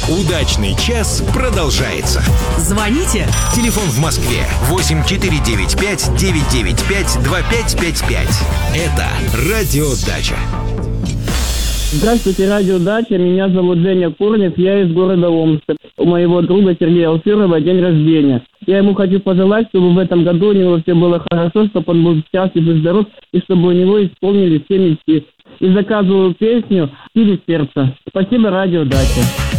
Удачный час продолжается. Звоните. Телефон в Москве 8495 995 2555. Это Радио Дача. Здравствуйте, Радио Дача. Меня зовут Женя Корнев, я из города Омска. У моего друга Сергея Алферова день рождения. Я ему хочу пожелать, чтобы в этом году у него все было хорошо, чтобы он был счастлив и здоров, и чтобы у него исполнились все мечты. И заказываю песню «Стиль сердца». Спасибо, Радио Дача.